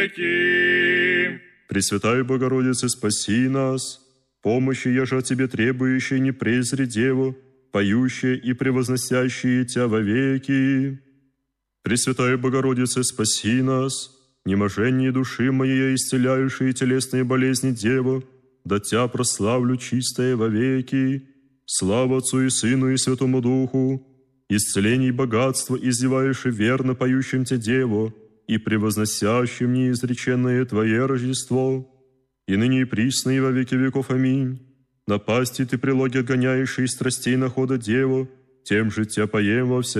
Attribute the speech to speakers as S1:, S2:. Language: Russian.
S1: веки.
S2: Пресвятая Богородица, спаси нас, помощи, яже от Тебе требующей, не презри Деву, поющие и превозносящие Тя вовеки. Пресвятая Богородица, спаси нас, неможение души моей, исцеляющие телесные болезни Деву, да Тя прославлю чистое вовеки. Слава Отцу и Сыну и Святому Духу, исцелений богатства, издеваешь верно поющим Те Деву, и превозносящим неизреченное Твое Рождество, и ныне и присно и во веки веков. Аминь. Напасти Ты прилоги отгоняешь и страстей находа Деву, тем же Тя поем во вся